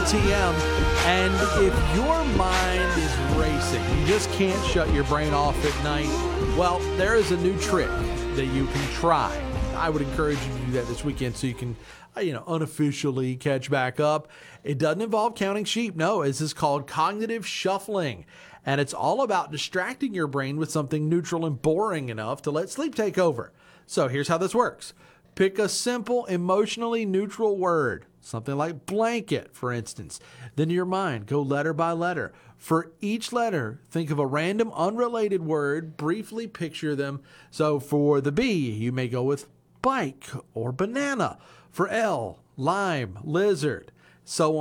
TM. And if your mind is racing, you just can't shut your brain off at night, well, there is a new trick that you can try. I would encourage you to do that this weekend so you can, unofficially catch back up. It doesn't involve counting sheep. No, this is called cognitive shuffling. And it's all about distracting your brain with something neutral and boring enough to let sleep take over. So here's how this works. Pick a simple, emotionally neutral word, something like blanket, for instance. Then in your mind, go letter by letter. For each letter, think of a random, unrelated word, briefly picture them. So for the B, you may go with bike or banana. For L, lime, lizard, so on.